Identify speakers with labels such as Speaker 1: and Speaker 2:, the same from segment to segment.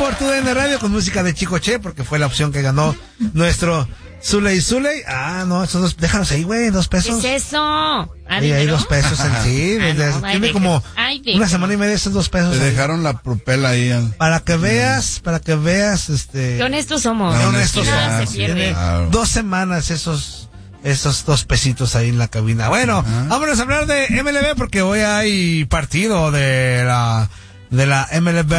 Speaker 1: por TUDN Radio con música de Chicoche, porque fue la opción que ganó nuestro Zuley. Ah, no, esos dos, déjanos ahí, güey, 2 pesos.
Speaker 2: ¿Qué es eso?
Speaker 1: Y hay 2 pesos en sí. Tiene como una semana y media esos 2 pesos.
Speaker 3: Te dejaron la propela ahí.
Speaker 1: Para que veas,
Speaker 2: Qué honestos somos.
Speaker 1: Qué honestos somos.
Speaker 2: Se pierde.
Speaker 1: 2 semanas esos 2 pesitos ahí en la cabina. Bueno, vámonos a hablar de MLB porque hoy hay partido de la MLB,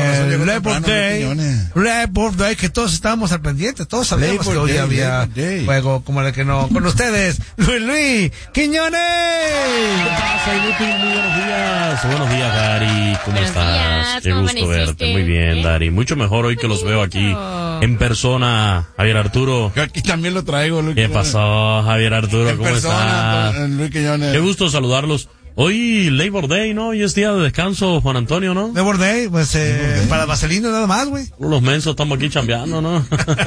Speaker 1: Labor Day, que todos estábamos al pendiente, todos sabíamos que hoy había juego como el que no. Con ustedes, Luis Quiñones.
Speaker 4: ¿Qué pasa, Inútil? Muy buenos días. Buenos días, Dari. ¿Cómo estás? Qué gusto verte. Muy bien, Dari. Mucho mejor hoy que los veo aquí en persona. Javier Arturo.
Speaker 3: Yo aquí también lo traigo, Luis.
Speaker 4: ¿Qué pasó, Javier Arturo? ¿Cómo estás?
Speaker 3: Luis Quiñones.
Speaker 4: Qué gusto saludarlos. Hoy Labor Day, ¿no? Hoy es día de descanso, Juan Antonio, ¿no?
Speaker 1: Labor Day, pues para Vaselino nada más, güey.
Speaker 4: Los mensos estamos aquí chambeando, ¿no?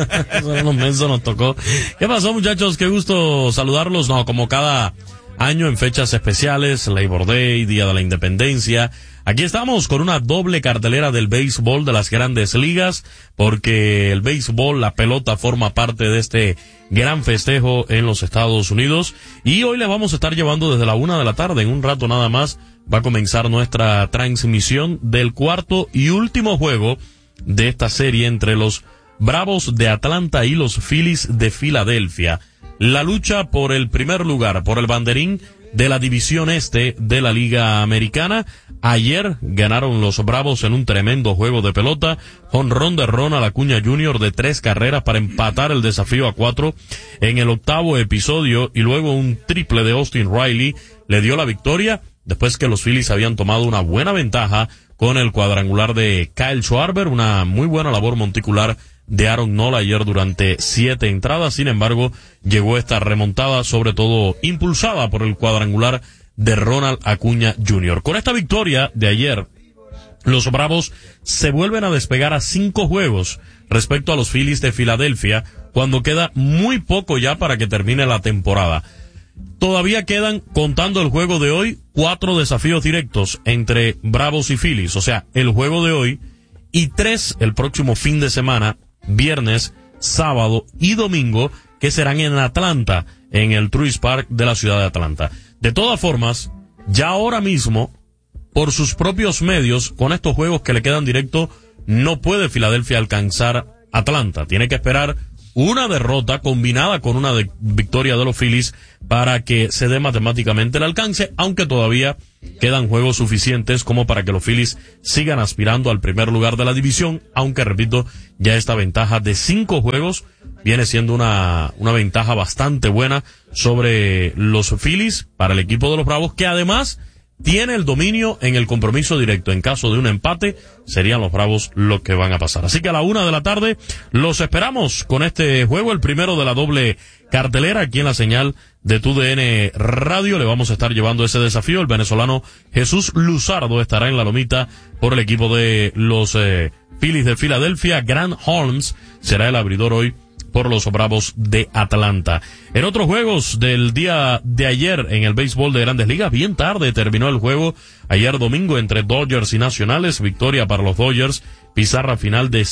Speaker 4: Los mensos nos tocó. ¿Qué pasó, muchachos? Qué gusto saludarlos. No, como cada año en fechas especiales, Labor Day, Día de la Independencia. Aquí estamos con una doble cartelera del béisbol de las grandes ligas, porque el béisbol, la pelota, forma parte de este gran festejo en los Estados Unidos. Y hoy les vamos a estar llevando desde la 1 de la tarde. En un rato nada más va a comenzar nuestra transmisión del cuarto y último juego de esta serie entre los Bravos de Atlanta y los Phillies de Filadelfia. La lucha por el primer lugar, por el banderín de la división este de la Liga Americana. Ayer ganaron los Bravos en un tremendo juego de pelota. Jonrón de Ronald Acuña Jr. de 3 carreras para empatar el desafío a 4 en el 8º episodio, y luego un triple de Austin Riley le dio la victoria después que los Phillies habían tomado una buena ventaja con el cuadrangular de Kyle Schwarber. Una muy buena labor monticular de Aaron Nola ayer durante 7 entradas. Sin embargo, llegó esta remontada, sobre todo impulsada por el cuadrangular de Ronald Acuña Jr. Con esta victoria de ayer, los Bravos se vuelven a despegar a 5 juegos respecto a los Phillies de Filadelfia, cuando queda muy poco ya para que termine la temporada. Todavía quedan, contando el juego de hoy, 4 desafíos directos entre Bravos y Phillies. O sea, el juego de hoy y 3 el próximo fin de semana, viernes, sábado y domingo, que serán en Atlanta, en el Truist Park de la ciudad de Atlanta. De todas formas, ya ahora mismo, por sus propios medios, con estos juegos que le quedan directo, no puede Filadelfia alcanzar Atlanta. Tiene que esperar una derrota combinada con una victoria de los Phillies para que se dé matemáticamente el alcance, aunque todavía quedan juegos suficientes como para que los Phillies sigan aspirando al primer lugar de la división, aunque, repito, ya esta ventaja de 5 juegos viene siendo una ventaja bastante buena sobre los Phillies para el equipo de los Bravos, que además tiene el dominio en el compromiso directo. En caso de un empate, serían los Bravos los que van a pasar. Así que a la 1 de la tarde los esperamos con este juego, el primero de la doble cartelera, aquí en la señal de TUDN Radio. Le vamos a estar llevando ese desafío. El venezolano Jesús Luzardo estará en la lomita por el equipo de los Phillies de Filadelfia. Grant Holmes será el abridor hoy por los Bravos de Atlanta. En otros juegos del día de ayer en el béisbol de Grandes Ligas, bien tarde terminó el juego ayer domingo entre Dodgers y Nacionales. Victoria para los Dodgers, pizarra final de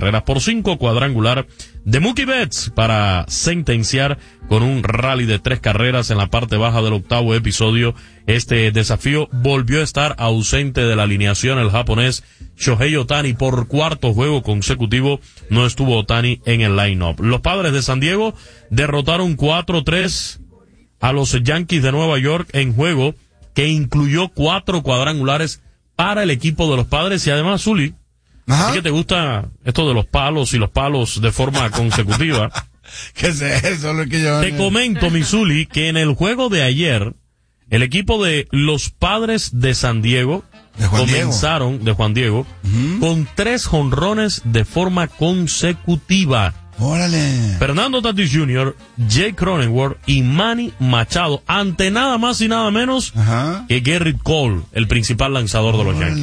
Speaker 4: 7-5, cuadrangular de Mookie Betts para sentenciar con un rally de 3 carreras en la parte baja del 8º episodio. Este desafío volvió a estar ausente de la alineación el japonés Shohei Ohtani. Por 4º juego consecutivo no estuvo Ohtani en el line-up. Los Padres de San Diego derrotaron 4-3 a los Yankees de Nueva York en juego que incluyó 4 cuadrangulares para el equipo de los Padres. Y además, Zuli, ¿sí que te gusta esto de los palos y los palos de forma consecutiva?
Speaker 3: ¿Qué es eso?
Speaker 4: Te comento, mi Zuli, que en el juego de ayer, el equipo de los Padres de San Diego comenzaron, de Juan Diego, con 3 jonrones de forma consecutiva.
Speaker 3: ¡Órale!
Speaker 4: Fernando Tatis Jr., Jake Cronenworth y Manny Machado, ante nada más y nada menos que Gerrit Cole, el principal lanzador de los Yankees.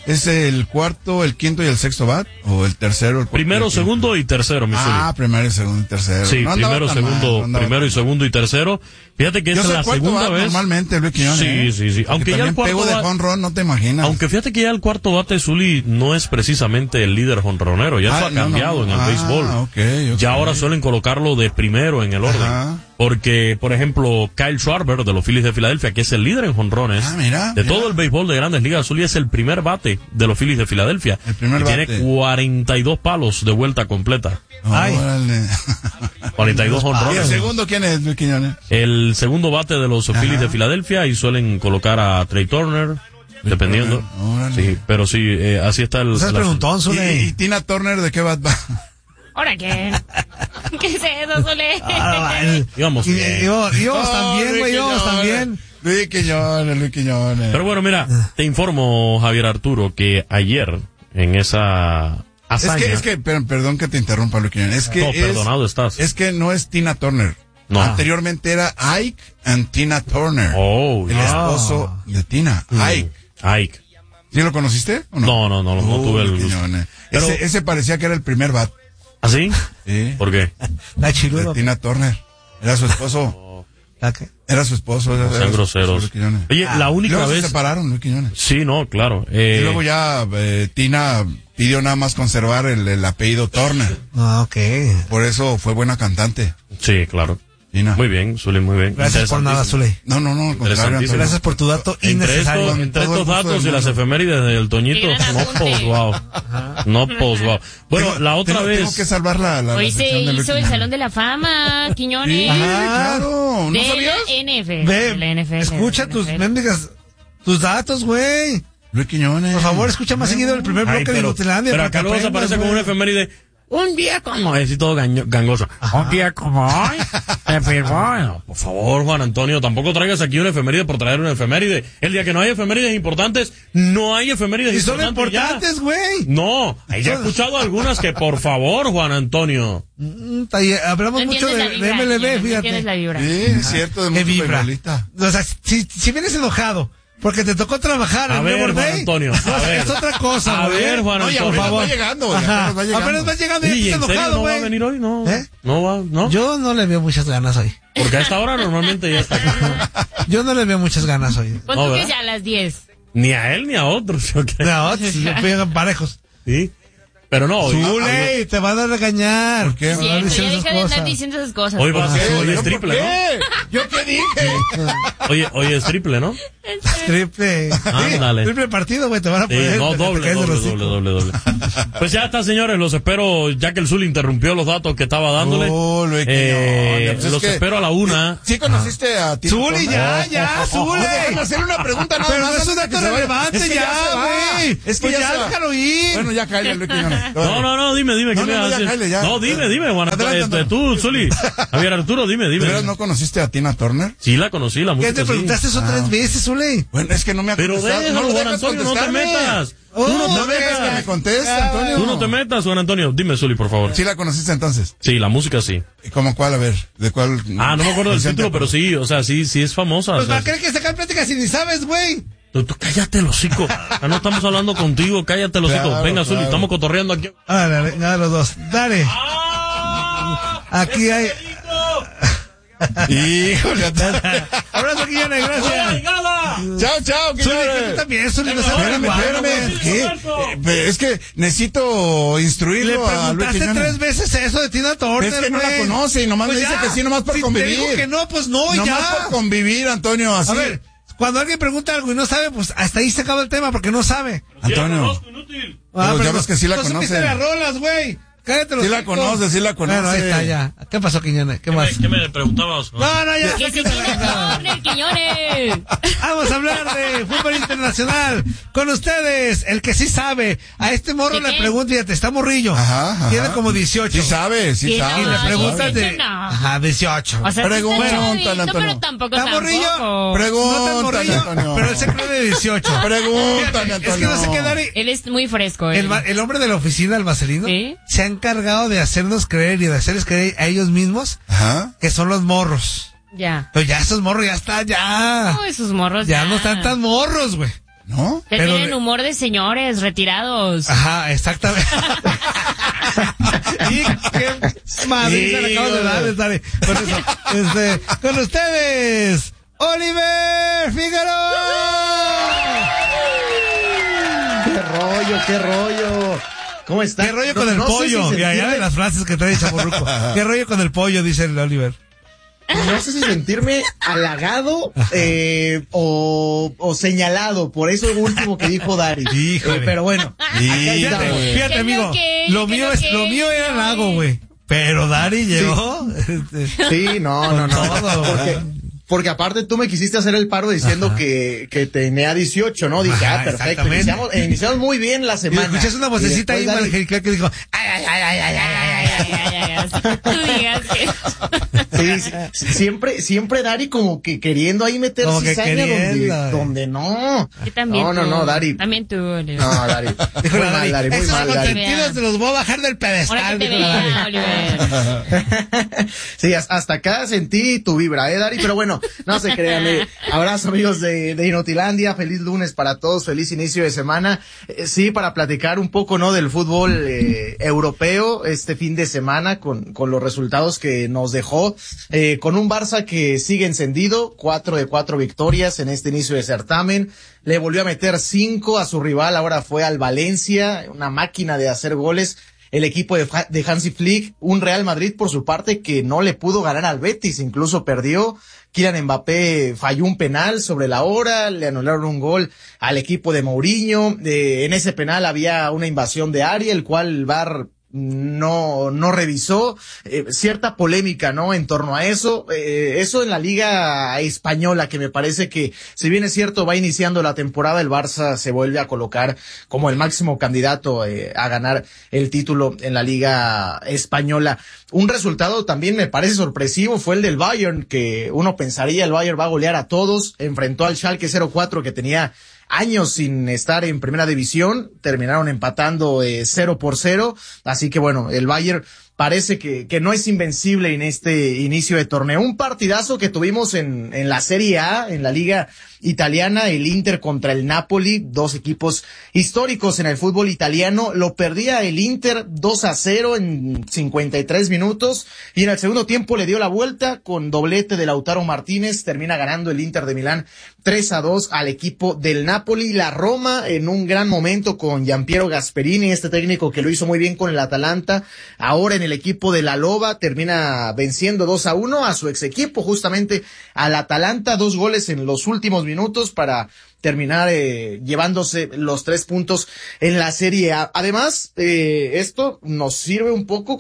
Speaker 3: ¿Es el cuarto, el quinto y el sexto bat? ¿O el tercero? El
Speaker 4: Primero, segundo y tercero, mi Zuli.
Speaker 3: Primero, segundo y tercero.
Speaker 4: Sí, primero, segundo y tercero. Fíjate que es la segunda vez.
Speaker 3: Normalmente, Luis Quiñones.
Speaker 4: Sí. Aunque ya el cuarto
Speaker 3: pego de jonrón, no te imaginas.
Speaker 4: Aunque fíjate que ya el cuarto bate, Zuli, no es precisamente el líder jonronero. Ya eso ha cambiado en el béisbol.
Speaker 3: Okay.
Speaker 4: Ya ahora suelen colocarlo de primero en el orden.
Speaker 3: Ajá.
Speaker 4: Porque, por ejemplo, Kyle Schwarber de los Phillies de Filadelfia, que es el líder en jonrones de todo el béisbol de Grandes Ligas, Zuli, es el primer bate de los Phillies de Filadelfia.
Speaker 3: El primer bate.
Speaker 4: Tiene 42 palos de vuelta completa.
Speaker 3: Ay.
Speaker 4: 42 jonrones.
Speaker 3: ¿Y el segundo quién es, Luis Quiñones?
Speaker 4: El segundo bate de los Phillies de Filadelfia, y suelen colocar a Trey Turner, dependiendo. Sí, pero sí, así está el...
Speaker 1: ¿Estás preguntón, Zuli?
Speaker 3: ¿Y Tina Turner de qué bat va?
Speaker 2: ¿Ahora qué? ¿Qué es eso, Zuli?
Speaker 4: Íbamos bien.
Speaker 1: Íbamos también, güey, íbamos también.
Speaker 3: Luis Quiñones.
Speaker 4: Pero bueno, mira, te informo, Javier Arturo, que ayer, en esa hazaña...
Speaker 3: Es que, perdón que te interrumpa, Luis Quiñones.
Speaker 4: Perdonado estás.
Speaker 3: Es que no es Tina Turner.
Speaker 4: No.
Speaker 3: Anteriormente era Ike and Tina Turner. El esposo de Tina.
Speaker 4: Ike.
Speaker 3: ¿Sí lo conociste o no?
Speaker 4: No tuve el gusto.
Speaker 3: Pero ese parecía que era el primer bat.
Speaker 4: ¿Ah, sí?
Speaker 3: Sí.
Speaker 4: ¿Por qué?
Speaker 1: La chiluda.
Speaker 3: De Tina Turner. Era su esposo.
Speaker 1: ¿Qué?
Speaker 3: Era su esposo.
Speaker 4: No sean groseros. Oye, la única vez...
Speaker 3: se separaron, Luis Quiñones.
Speaker 4: Sí, no, claro.
Speaker 3: Y luego ya Tina pidió nada más conservar el apellido Turner.
Speaker 1: Ok.
Speaker 3: Por eso fue buena cantante.
Speaker 4: Sí, claro.
Speaker 3: Tina.
Speaker 4: Muy bien, Zuli, muy bien.
Speaker 1: Gracias por nada, Zuli.
Speaker 3: No, al contrario, Antonio.
Speaker 1: Gracias por tu dato innecesario.
Speaker 4: Entre estos datos y las efemérides del Toñito, no post-wow. Bueno, la otra vez...
Speaker 3: Tengo que salvar la
Speaker 2: Hoy se
Speaker 3: sección de Luis
Speaker 2: hizo el
Speaker 3: Quiñones.
Speaker 2: Salón de la Fama, Quiñones.
Speaker 3: Claro, ¿no
Speaker 2: de
Speaker 3: sabías?
Speaker 2: la NFL.
Speaker 1: Ve,
Speaker 2: de la NFL,
Speaker 1: escucha
Speaker 2: de la
Speaker 1: tus
Speaker 2: NFL.
Speaker 1: mendigas, tus datos, güey.
Speaker 3: Luis Quiñones.
Speaker 1: Por favor, escucha más seguido el primer bloque de Nutilandia.
Speaker 4: Pero
Speaker 1: para que
Speaker 4: acá luego se
Speaker 1: aprendas,
Speaker 4: aparece como
Speaker 1: güey.
Speaker 4: una efeméride. Un día como es y todo gangoso. Un día como hoy se firmó. No, por favor, Juan Antonio, tampoco traigas aquí una efeméride por traer una efeméride. El día que no hay efemérides importantes, no hay efemérides
Speaker 1: Y son
Speaker 4: importantes.
Speaker 1: importantes, güey.
Speaker 4: No, ya he escuchado algunas que por favor, Juan Antonio.
Speaker 1: Hablamos
Speaker 2: No
Speaker 1: mucho
Speaker 2: entiendes
Speaker 1: de
Speaker 2: la vibra,
Speaker 1: MLB,
Speaker 2: no entiendes la
Speaker 1: fíjate.
Speaker 2: vibra.
Speaker 3: Sí, es cierto, de
Speaker 1: ¿Qué
Speaker 3: mucho
Speaker 1: vibra?
Speaker 3: beisbolista.
Speaker 1: O sea, si vienes enojado porque te tocó trabajar
Speaker 4: A
Speaker 1: en
Speaker 4: ver,
Speaker 1: Labor
Speaker 4: Juan
Speaker 1: Day,
Speaker 4: Antonio, a ver.
Speaker 1: es otra cosa,
Speaker 4: A
Speaker 1: güey.
Speaker 4: ver, Juan
Speaker 3: Oye,
Speaker 4: Antonio.
Speaker 3: por favor.
Speaker 1: Ajá.
Speaker 3: Apenas va llegando.
Speaker 1: Apenas vas llegando y
Speaker 4: ¿Y
Speaker 1: estás
Speaker 4: en serio
Speaker 1: enojado,
Speaker 4: no va a
Speaker 1: güey.
Speaker 4: venir hoy? No.
Speaker 1: ¿Eh?
Speaker 4: No va, ¿no?
Speaker 1: Yo no le veo muchas ganas hoy.
Speaker 4: Porque a esta hora normalmente ya está aquí.
Speaker 1: Yo no le veo muchas ganas hoy.
Speaker 2: Pon
Speaker 4: No,
Speaker 2: tú que
Speaker 4: ¿verdad?
Speaker 2: sea a las 10.
Speaker 4: Ni a él ni a otros, ¿sí o qué?
Speaker 1: No, si se pegan parejos.
Speaker 4: Sí. Pero no, hoy,
Speaker 1: Zule, te van a regañar.
Speaker 3: ¿Por qué?
Speaker 1: Te van a
Speaker 2: Cierto,
Speaker 1: decir
Speaker 2: ya
Speaker 1: esas
Speaker 2: deja de andar
Speaker 1: cosas.
Speaker 2: diciendo esas cosas.
Speaker 4: hoy va a ser, hoy es
Speaker 3: ¿Yo
Speaker 4: triple,
Speaker 3: por
Speaker 4: ¿no?
Speaker 3: qué? ¿Yo qué dije?
Speaker 4: Hoy es triple, ¿no?
Speaker 1: Triple.
Speaker 4: Ándale.
Speaker 1: Triple partido, güey, te van a
Speaker 4: Sí,
Speaker 1: poner.
Speaker 4: no,
Speaker 1: te
Speaker 4: doble.
Speaker 1: caes de los hocico.
Speaker 4: Pues ya está, señores, los espero, ya que el Zul interrumpió los datos que estaba dándole.
Speaker 3: Luis Quiñones, pues es
Speaker 4: los
Speaker 3: que-
Speaker 4: espero a la 1.
Speaker 3: ¿Sí conociste a Tina
Speaker 1: Zuli,
Speaker 3: Turner?
Speaker 1: ya, Zule.
Speaker 3: Déjame hacerle una pregunta nada
Speaker 1: Pero
Speaker 3: más
Speaker 1: no es un
Speaker 3: antes de que
Speaker 1: dato
Speaker 3: se vaya.
Speaker 1: relevante
Speaker 3: Es que
Speaker 1: ya,
Speaker 3: se va.
Speaker 1: güey.
Speaker 3: Es que
Speaker 1: Pues ya
Speaker 3: se va.
Speaker 1: déjalo ir.
Speaker 3: Bueno, ya cállate, Luis Quiñones.
Speaker 4: No, dime, ¿qué
Speaker 3: No,
Speaker 4: me
Speaker 3: no,
Speaker 4: vas a
Speaker 3: ya,
Speaker 4: decir?
Speaker 3: cállate, ya.
Speaker 4: No, dime, Juan.
Speaker 3: Adelante,
Speaker 4: Tú, Zuli. Javier Arturo, dime.
Speaker 3: ¿De veras no conociste a Tina Turner?
Speaker 4: Sí, la conocí, la
Speaker 1: ¿Qué
Speaker 4: música,
Speaker 1: te
Speaker 4: sí.
Speaker 1: preguntaste eso 3 veces, Zule?
Speaker 3: Bueno, es que no me ha
Speaker 4: Pero
Speaker 3: contestado.
Speaker 4: déjalo,
Speaker 3: lo
Speaker 4: Juan
Speaker 3: dejas
Speaker 4: Antonio, no te
Speaker 3: contestarme.
Speaker 4: metas. Tú no
Speaker 3: No
Speaker 4: te
Speaker 3: dejes que me
Speaker 4: metas.
Speaker 3: conteste, Antonio.
Speaker 4: Tú no te metas, Juan Antonio. Dime, Zuli, por favor.
Speaker 3: ¿Sí la conociste entonces?
Speaker 4: Sí, la música sí.
Speaker 3: ¿Y cómo cuál? A ver, ¿de cuál?
Speaker 4: Ah, no me acuerdo del
Speaker 3: canción te
Speaker 4: título, pero
Speaker 3: acuerdas?
Speaker 4: sí, o sea, sí es famosa.
Speaker 1: Pues
Speaker 4: o sea,
Speaker 1: para qué que sacar pláticas si ni sabes, güey.
Speaker 4: tú cállate el hocico. Ya no estamos hablando contigo, cállate el hocico.
Speaker 3: Claro,
Speaker 4: Venga, Zuli,
Speaker 3: claro.
Speaker 4: estamos cotorreando aquí.
Speaker 1: Dale, nada los dos. Dale. Aquí hay.
Speaker 3: Híjole,
Speaker 1: Abrazo, Quiñones, gracias.
Speaker 3: chao, chao,
Speaker 1: Zuli, que tú
Speaker 3: Quiñones.
Speaker 1: también, Zuli, no seas
Speaker 3: Espérame,
Speaker 1: guapo,
Speaker 3: espérame.
Speaker 1: güey.
Speaker 3: ¿Qué? Es que necesito
Speaker 1: Le
Speaker 3: instruirlo a Luis
Speaker 1: preguntaste
Speaker 3: Quiñones.
Speaker 1: 3 veces eso de Tina Turner,
Speaker 3: Es que no la
Speaker 1: güey.
Speaker 3: conoce y nomás
Speaker 1: Pues
Speaker 3: me dice
Speaker 1: ya.
Speaker 3: que sí, nomás por
Speaker 1: Si
Speaker 3: convivir.
Speaker 1: te digo que no, pues no, y
Speaker 3: Nomás
Speaker 1: ya.
Speaker 3: por convivir, Antonio, así.
Speaker 1: A ver, cuando alguien pregunta algo y no sabe, pues hasta ahí se acaba el tema porque no sabe.
Speaker 3: Antonio. Pero ya ves que sí la
Speaker 1: no supiste
Speaker 3: conoce.
Speaker 1: las rolas, güey. Cállate los
Speaker 3: Sí la
Speaker 1: hocico.
Speaker 3: conoce, sí la conoce.
Speaker 1: Bueno, ahí está ya. ¿Qué pasó, Quiñones? ¿Qué más?
Speaker 4: ¿Qué me preguntabas?
Speaker 1: No, ya.
Speaker 2: Que si tiene Turner, Quiñones.
Speaker 1: Vamos a hablar de fútbol internacional. Con ustedes, el que sí sabe. A este morro
Speaker 2: ¿De
Speaker 1: le
Speaker 2: qué?
Speaker 1: pregunta, fíjate, está morrillo.
Speaker 3: Ajá.
Speaker 1: Tiene como 18.
Speaker 3: Sí sabe, sí
Speaker 2: Sí,
Speaker 3: sabe.
Speaker 1: Y le
Speaker 2: no,
Speaker 1: preguntas
Speaker 2: sí,
Speaker 1: de...
Speaker 2: no.
Speaker 1: Ajá, 18.
Speaker 2: O sea,
Speaker 3: Pregúntale,
Speaker 2: está chavito,
Speaker 3: Antonio.
Speaker 2: pero tampoco
Speaker 1: ¿Está morrillo?
Speaker 2: tampoco.
Speaker 1: No tan
Speaker 3: Pregúntale,
Speaker 1: morrillo,
Speaker 3: Antonio.
Speaker 1: pero él se cree de 18.
Speaker 3: Pregúntale,
Speaker 1: Es que no sé
Speaker 3: Antonio.
Speaker 1: qué dar.
Speaker 2: Él es muy fresco.
Speaker 1: El hombre de la oficina, el Marcelino,
Speaker 2: ¿Sí?
Speaker 1: se ha encargado de hacernos creer y de hacerles creer a ellos mismos
Speaker 3: Ajá.
Speaker 1: que son los morros.
Speaker 2: Ya.
Speaker 1: Pero ya esos morros ya están, ya.
Speaker 2: No, esos morros
Speaker 1: Ya no están tan morros, güey.
Speaker 3: ¿No?
Speaker 2: Tienen humor de señores retirados.
Speaker 1: Ajá, exactamente. Y qué madre se le acabas de dar, Dari. Por eso, con ustedes, Oliver Figueroa.
Speaker 5: ¡Qué rollo! ¿Cómo está?
Speaker 1: ¿Qué rollo con el pollo? Sé si ya de las frases que trae Chaborruco. ¿Qué rollo con el pollo? Dice el Oliver.
Speaker 5: No sé si sentirme halagado o señalado por eso último que dijo Dari. Pero bueno.
Speaker 1: Fíjate, amigo. Lo mío era halago, güey. Pero Dari llegó.
Speaker 5: Sí, no. Porque aparte tú me quisiste hacer el paro diciendo que tenía 18, ¿no? Dije, perfecto. Iniciamos muy bien la semana.
Speaker 1: Y escuché una vocecita ahí que dijo,
Speaker 5: siempre Dari como que queriendo ahí meter cizaña donde no. No, Dari.
Speaker 2: También tú, Oliver.
Speaker 5: No, Dari. Muy mal, Dari.
Speaker 1: Consentidos te los voy a bajar del pedestal.
Speaker 5: Sí, hasta acá sentí tu vibra, Dari, pero bueno, no se crean. Abrazo, amigos de Inotilandia, feliz lunes para todos, feliz inicio de semana. Sí, para platicar un poco, ¿no? Del fútbol europeo este fin de semana con los resultados que nos dejó, con un Barça que sigue encendido, 4 de 4 victorias en este inicio de certamen. Le volvió a meter 5 a su rival, ahora fue al Valencia, una máquina de hacer goles. El equipo de Hansi Flick, un Real Madrid por su parte que no le pudo ganar al Betis, incluso perdió. Kylian Mbappé falló un penal sobre la hora, le anularon un gol al equipo de Mourinho. En ese penal había una invasión de área, el cual el VAR no revisó, cierta polémica, ¿no? En torno a eso, eso en la Liga Española, que me parece que, si bien es cierto, va iniciando la temporada, el Barça se vuelve a colocar como el máximo candidato a ganar el título en la Liga Española. Un resultado también me parece sorpresivo fue el del Bayern, que uno pensaría el Bayern va a golear a todos, enfrentó al Schalke 04 que tenía años sin estar en primera división, terminaron empatando 0-0, así que bueno, el Bayern parece que no es invencible en este inicio de torneo. Un partidazo que tuvimos en la Serie A, en la Liga Italiana, el Inter contra el Napoli, dos equipos históricos en el fútbol italiano. Lo perdía el Inter 2-0 en 53 minutos y en el segundo tiempo le dio la vuelta con doblete de Lautaro Martínez. Termina ganando el Inter de Milán 3-2 al equipo del Napoli. La Roma en un gran momento con Giampiero Gasperini, este técnico que lo hizo muy bien con el Atalanta. Ahora en el equipo de la Loba termina venciendo 2-1 a su ex equipo, justamente al Atalanta, 2 goles en los últimos minutos para terminar llevándose los 3 puntos en la Serie A. Además, esto nos sirve un poco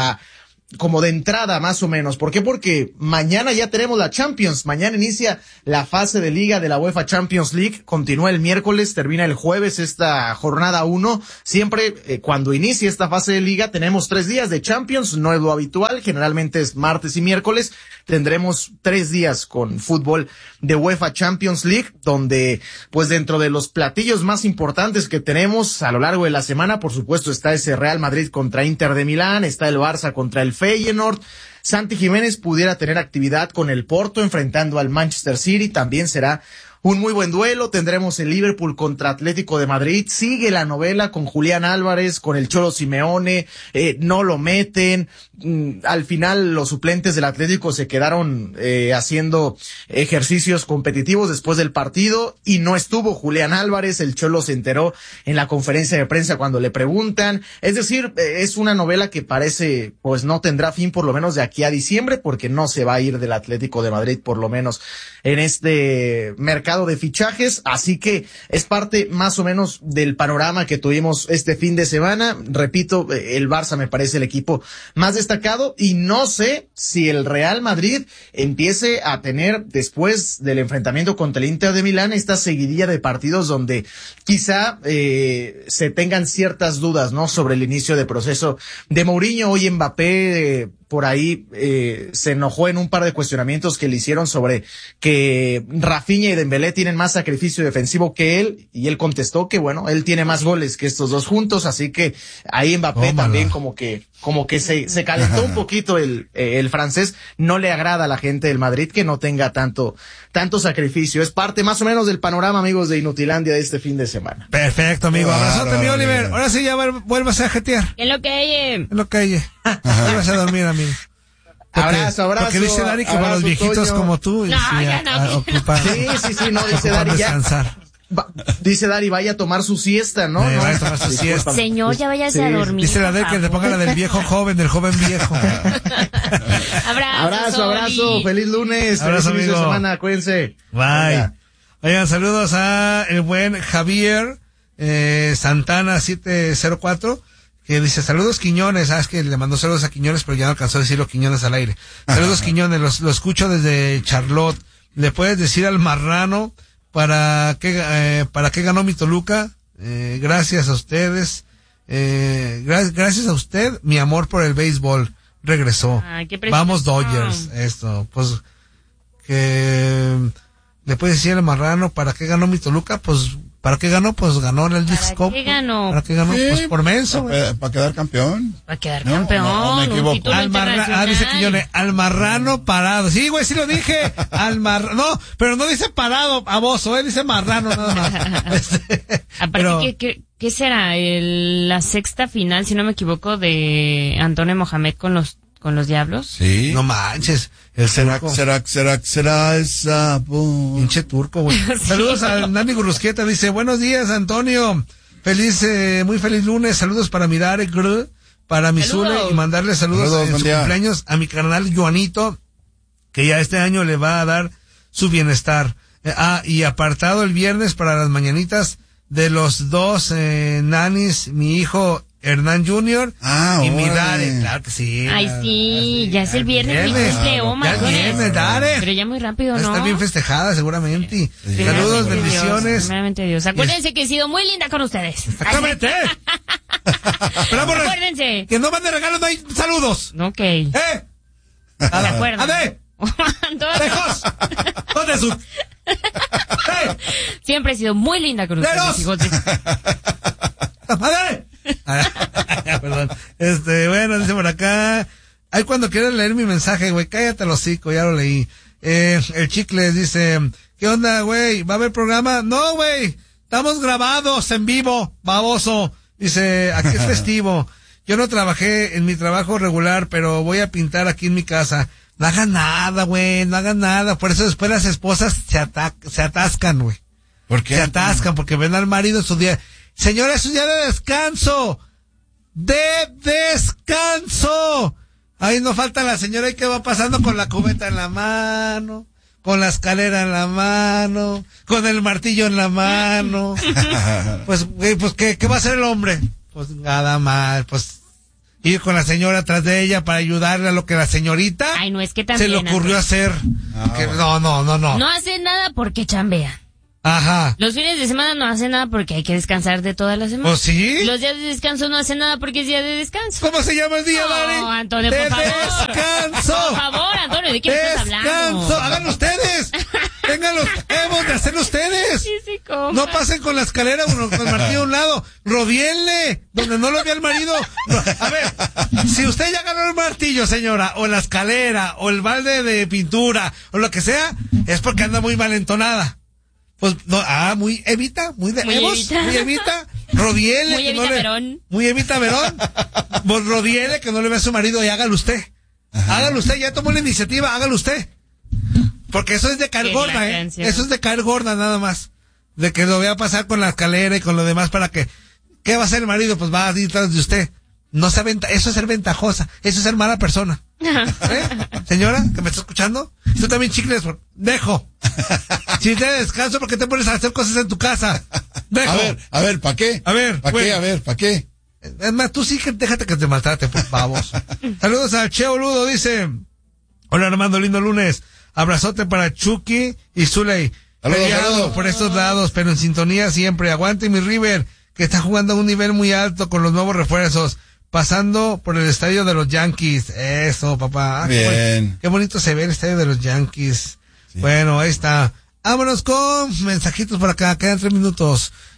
Speaker 5: como de entrada más o menos. ¿Por qué? Porque mañana ya tenemos la Champions. Mañana inicia la fase de liga de la UEFA Champions League. Continúa el miércoles, termina el jueves esta jornada 1. Siempre cuando inicia esta fase de liga tenemos 3 días de Champions. No es lo habitual, generalmente es martes y miércoles. Tendremos 3 días con fútbol de UEFA Champions League, donde pues dentro de los platillos más importantes que tenemos a lo largo de la semana, por supuesto está ese Real Madrid contra Inter de Milán, está el Barça contra el Feyenoord. Santi Jiménez pudiera tener actividad con el Porto enfrentando al Manchester City, también será un muy buen duelo. Tendremos el Liverpool contra Atlético de Madrid. Sigue la novela con Julián Álvarez, con el Cholo Simeone. No lo meten. Al final los suplentes del Atlético se quedaron haciendo ejercicios competitivos después del partido y no estuvo Julián Álvarez. El Cholo se enteró en la conferencia de prensa cuando le preguntan. Es decir, es una novela que parece pues no tendrá fin por lo menos de aquí a diciembre, porque no se va a ir del Atlético de Madrid por lo menos en este mercado de fichajes, así que es parte más o menos del panorama que tuvimos este fin de semana. Repito, el Barça me parece el equipo más destacado y no sé si el Real Madrid empiece a tener después del enfrentamiento contra el Inter de Milán esta seguidilla de partidos donde quizá se tengan ciertas dudas, ¿no? Sobre el inicio de proceso de Mourinho. Hoy Mbappé por ahí se enojó en un par de cuestionamientos que le hicieron sobre que Rafinha y Dembélé tienen más sacrificio defensivo que él, y él contestó que bueno, él tiene más goles que estos dos juntos, así que ahí Mbappé también como que como que se calentó un poquito el francés, no le agrada a la gente del Madrid que no tenga tanto sacrificio. Es parte más o menos del panorama, amigos de Inutilandia, de este fin de semana.
Speaker 1: Perfecto, amigo. Abrazote, mi Oliver. Ahora sí ya vuelvas a jetear.
Speaker 2: En lo que hay.
Speaker 1: Vuelvas a dormir, amigo.
Speaker 5: Abrazo.
Speaker 1: Porque dice Dari que para los viejitos
Speaker 5: Toño.
Speaker 1: como tú,
Speaker 2: No, ya no.
Speaker 1: ocupan,
Speaker 5: Sí, no, dice Dari ya.
Speaker 1: descansar.
Speaker 5: Dice Dari, vaya a tomar su siesta, ¿no?
Speaker 1: Vaya a tomar su siesta.
Speaker 2: Señor, ya váyase a dormir.
Speaker 1: Dice la Dari que te ponga la del viejo joven, del joven viejo.
Speaker 5: Abrazo. Feliz lunes.
Speaker 1: Abrazo,
Speaker 5: Feliz inicio de
Speaker 1: amigo.
Speaker 5: semana. Cuídense.
Speaker 1: Bye. Oigan, saludos a el buen Javier Santana 704, que dice, saludos Quiñones. Es que le mandó saludos a Quiñones, pero ya no alcanzó a decirlo Quiñones al aire. Saludos Quiñones, lo escucho desde Charlotte. ¿Le puedes decir al marrano para qué ganó mi Toluca? Gracias a ustedes. Gracias a usted, mi amor por el béisbol regresó.
Speaker 2: Ay, qué precioso.
Speaker 1: Vamos Dodgers. Esto, pues, que le puedes decir al marrano para qué ganó mi Toluca. Pues, ¿para qué ganó? Pues ganó en el Leagues Cup.
Speaker 2: qué ganó?
Speaker 1: ¿Para qué ganó?
Speaker 3: Sí,
Speaker 1: Pues por menso, güey.
Speaker 3: Para quedar campeón.
Speaker 2: Va a quedar
Speaker 3: No,
Speaker 2: campeón.
Speaker 3: no, me equivoco.
Speaker 2: Un título internacional.
Speaker 1: Dice Quiñones, al marrano parado. Sí, güey, sí lo dije. No, pero no dice parado a bozo, dice marrano nada más.
Speaker 2: Aparte,
Speaker 1: pero,
Speaker 2: ¿qué será? La sexta final, si no me equivoco, de Antonio Mohamed con los Diablos.
Speaker 3: Sí.
Speaker 1: no manches, el
Speaker 3: ¿Será
Speaker 1: turco.
Speaker 3: esa?
Speaker 1: Pinche turco, güey.
Speaker 2: Sí.
Speaker 1: Saludos a Nani Gurrusquieta, dice, buenos días, Antonio. Muy feliz lunes. Saludos para mi Darek, para mi
Speaker 2: Saludos.
Speaker 1: Zule, y mandarle saludos en
Speaker 3: buen
Speaker 1: su
Speaker 3: día.
Speaker 1: cumpleaños a mi carnal Juanito, que ya este año le va a dar su bienestar. Y apartado el viernes para las mañanitas de los dos nanis, mi hijo Hernán Jr. y mi
Speaker 3: órale.
Speaker 1: Darek, claro que sí.
Speaker 2: Ay, sí, ya es el viernes, mi cumple, oh, my
Speaker 1: Ya
Speaker 2: goodness.
Speaker 1: viene, Darek.
Speaker 2: Pero ya muy rápido,
Speaker 1: Va a
Speaker 2: ¿no?
Speaker 1: estar bien festejada seguramente.
Speaker 3: Sí.
Speaker 1: Saludos,
Speaker 2: Primeramente
Speaker 1: bendiciones.
Speaker 2: Dios, primeramente Dios. Acuérdense que he sido muy linda con ustedes.
Speaker 1: Exactamente. Pero amor,
Speaker 2: Acuérdense.
Speaker 1: que no mande regalos, no hay saludos.
Speaker 2: Ok.
Speaker 1: ¿Eh?
Speaker 2: ¿De acuerdo?
Speaker 1: ¡Ade!
Speaker 2: Antonio,
Speaker 1: ¡Lejos! ¿Dónde su?
Speaker 2: siempre he sido muy linda con ustedes,
Speaker 1: ¡Dedos!
Speaker 2: hijos de...
Speaker 1: ¡Ade! Perdón. Bueno, dice por acá. Ay, cuando quieras leer mi mensaje, güey, cállate el hocico, ya lo leí. El Chicles dice, ¿qué onda, güey? ¿Va a haber programa? No, güey. Estamos grabados en vivo, baboso. Dice, aquí es festivo. Yo no trabajé en mi trabajo regular, pero voy a pintar aquí en mi casa. No hagan nada, güey, no hagan nada. Por eso después las esposas se atascan, güey.
Speaker 3: ¿Por qué?
Speaker 1: Se atascan porque ven al marido en su día. Señora, es un día de descanso. ¡De descanso! Ahí no falta la señora que va pasando con la cubeta en la mano, con la escalera en la mano, con el martillo en la mano. Pues, güey, pues, ¿qué va a hacer el hombre? Pues nada más, pues, ir con la señora atrás de ella para ayudarle a lo que la señorita
Speaker 2: Ay, no, es que
Speaker 1: se
Speaker 2: también,
Speaker 1: le ocurrió
Speaker 2: Antonio.
Speaker 1: hacer. Que, no.
Speaker 2: No hacen nada porque chambean.
Speaker 1: Ajá.
Speaker 2: Los fines de semana no hacen nada porque hay que descansar de toda la semana.
Speaker 1: ¿O sí?
Speaker 2: Los días de descanso no hacen nada porque es día de descanso.
Speaker 1: ¿Cómo se llama el día,
Speaker 2: No,
Speaker 1: Dari?
Speaker 2: Antonio,
Speaker 1: ¡De
Speaker 2: por favor.
Speaker 1: descanso!
Speaker 2: Por favor, Antonio, ¿de qué estás hablando?
Speaker 1: ¡Descanso! ¡Háganlo ustedes! ¡Ténganlo! ¡Hemos de hacerlo ustedes!
Speaker 2: Sí, ¿cómo?
Speaker 1: No pasen con la escalera, uno con el martillo a un lado. Rodienle, donde no lo vea el marido. No, a ver, si usted ya agarró el martillo, señora, o la escalera, o el balde de pintura, o lo que sea, es porque anda muy malentonada. Pues, no, muy evita, muy de
Speaker 2: Muy
Speaker 1: Evos,
Speaker 2: Evita.
Speaker 1: muy evita, rodiele.
Speaker 2: Muy
Speaker 1: que
Speaker 2: Evita Verón.
Speaker 1: Muy evita Verón. Pues rodiele que no le vea a su marido y hágalo usted. Hágalo usted, ya tomó la iniciativa, hágalo usted. Porque eso es de caer
Speaker 2: Qué
Speaker 1: gorda,
Speaker 2: lacrancia.
Speaker 1: Eso es de caer gorda nada más. De que lo vea pasar con la escalera y con lo demás para que, ¿qué va a hacer el marido? Pues va a ir tras de usted. No se eso es ser ventajosa, eso es ser mala persona. Señora, que me está escuchando, tú también chicles, dejo. Si te descanso, ¿por qué te pones a hacer cosas en tu casa? Dejo.
Speaker 3: A ver, ¿para qué?
Speaker 1: A ver,
Speaker 3: ¿para
Speaker 1: bueno.
Speaker 3: qué? A ver, ¿para qué?
Speaker 1: Es más, tú sí que déjate que te maltrate, por favor. Saludos a Cheo Ludo, dice, hola Armando, lindo lunes. Abrazote para Chucky y Zuley.
Speaker 3: Saludos,
Speaker 1: Peleado
Speaker 3: saludos.
Speaker 1: por estos lados, pero en sintonía siempre. Aguante mi River, que está jugando a un nivel muy alto con los nuevos refuerzos. Pasando por el estadio de los Yankees. Eso, papá.
Speaker 3: Bien.
Speaker 1: Qué bonito se ve el estadio de los Yankees.
Speaker 3: Sí.
Speaker 1: Bueno, ahí está. Vámonos con mensajitos por acá. Quedan 3 minutos.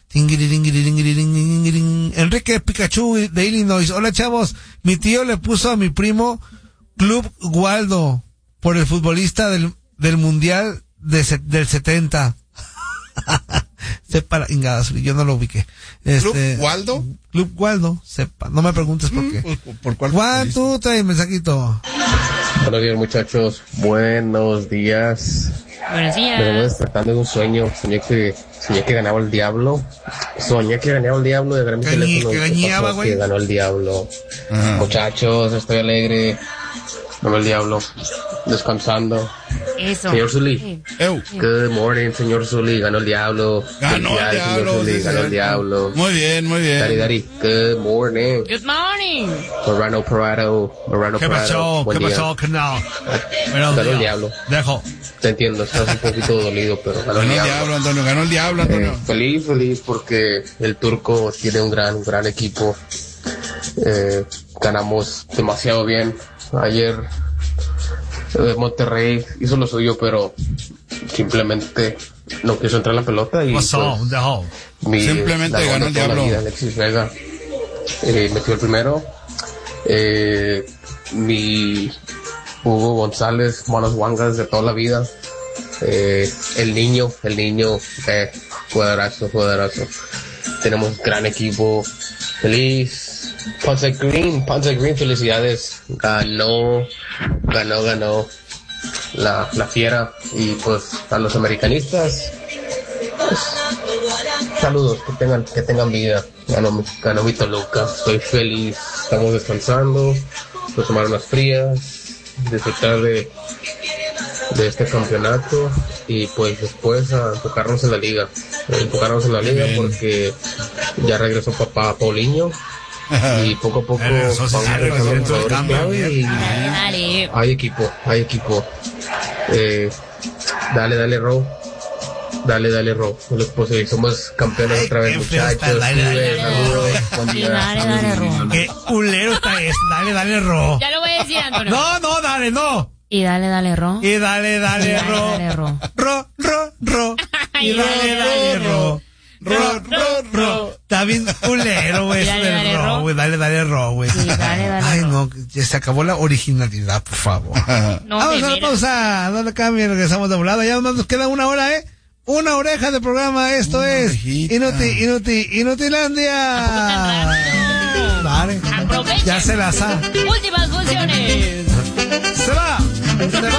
Speaker 1: Enrique Pikachu de Illinois. Hola, chavos. Mi tío le puso a mi primo Club Waldo por el futbolista del mundial del 70. Sepa ingadas, yo no lo ubiqué.
Speaker 3: ¿Club Waldo?
Speaker 1: Club Waldo, sepa. No me preguntes por qué.
Speaker 3: ¿Por cuál?
Speaker 1: Juan, tú trae mensajito.
Speaker 6: Buenos días, muchachos. Buenos días.
Speaker 2: Buenos
Speaker 6: Me vengo
Speaker 2: días.
Speaker 6: despertando de un sueño. Soñé que ganaba el diablo. Soñé que ganaba el diablo y agarré mi teléfono.
Speaker 1: que
Speaker 6: ¿Qué
Speaker 1: gañaba,
Speaker 6: pasó?
Speaker 1: güey.
Speaker 6: Que ganó el diablo.
Speaker 3: Ajá.
Speaker 6: Muchachos, estoy alegre. Ganó el diablo. Descansando.
Speaker 2: Eso.
Speaker 6: Señor Zuli.
Speaker 2: Sí.
Speaker 3: Eu.
Speaker 6: Good morning, señor Zuli. Ganó el diablo.
Speaker 3: Ganó el
Speaker 6: Felicidades, señor
Speaker 3: diablo.
Speaker 6: Zuli,
Speaker 3: sí,
Speaker 6: ganó el
Speaker 3: sí.
Speaker 6: diablo.
Speaker 3: Muy bien, muy bien.
Speaker 6: Dari. Good morning.
Speaker 2: Good morning.
Speaker 6: Morano Parado.
Speaker 1: ¿Qué pasó?
Speaker 6: Buen
Speaker 1: ¿Qué
Speaker 6: día.
Speaker 1: pasó, canal?
Speaker 6: Ganó el diablo.
Speaker 1: Dejo.
Speaker 6: Te entiendo, estás un poquito dolido, pero ganó el
Speaker 3: Ganó el
Speaker 6: diablo.
Speaker 3: diablo, Antonio. Ganó el diablo, Antonio.
Speaker 6: Feliz porque el turco tiene un gran equipo. Ganamos demasiado bien. Ayer Monterrey hizo lo suyo, pero simplemente no quiso entrar en la pelota y
Speaker 1: Pasó,
Speaker 6: pues,
Speaker 1: dejo.
Speaker 3: Simplemente
Speaker 6: la
Speaker 3: ganó el
Speaker 6: toda la
Speaker 3: diablo.
Speaker 6: vida, Alexis Vega metió el primero. Mi Hugo González, Manos Wangas de toda la vida. El niño, jugadorazo. Tenemos gran equipo. Feliz. Ponce Green, felicidades. Ganó la fiera. Y pues a los americanistas, pues, saludos, que tengan vida. Ganó mi Toluca. Estoy feliz. Estamos descansando. Pues tomar unas frías. Disfrutar de este campeonato y pues después a enfocarnos en la liga.
Speaker 3: Bien.
Speaker 6: Porque ya regresó papá Paulinho y poco a poco
Speaker 1: Eso sí,
Speaker 6: vamos
Speaker 1: sí,
Speaker 6: regresando
Speaker 1: sí,
Speaker 6: los jugadores
Speaker 1: cambio,
Speaker 6: clave y
Speaker 2: Dale.
Speaker 6: hay equipo. Dale Ro. Pues somos campeones otra vez,
Speaker 1: qué feo está,
Speaker 6: muchachos.
Speaker 1: dale,
Speaker 6: Saludos, buen
Speaker 2: Sí,
Speaker 6: día.
Speaker 2: dale, Ro.
Speaker 1: Qué culero está es. Dale, Ro.
Speaker 2: Ya lo voy a decir, Antonio.
Speaker 1: No, dale, no.
Speaker 2: Y dale, Ro.
Speaker 1: Y dale, Ro.
Speaker 2: Dale, Ro.
Speaker 1: Ro. Y dale, Ro. Ro. Está bien culero, güey. Eso
Speaker 2: Dale,
Speaker 1: del
Speaker 2: Ro.
Speaker 1: Ro, güey. Dale, Ro, güey.
Speaker 2: Sí, dale,
Speaker 1: Ay,
Speaker 2: Ro.
Speaker 1: no, ya se acabó la originalidad, por favor.
Speaker 2: No,
Speaker 1: Vamos
Speaker 2: de
Speaker 1: a la
Speaker 2: veras.
Speaker 1: pausa, no le cambien, regresamos de volada. Ya nomás nos queda una hora, ¿eh? Una oreja de programa, esto
Speaker 3: Una
Speaker 1: es
Speaker 3: orejita.
Speaker 1: Inutilandia. Dale.
Speaker 2: Aprovechen.
Speaker 1: Ya se la sabe.
Speaker 2: Últimas funciones.
Speaker 1: Se va.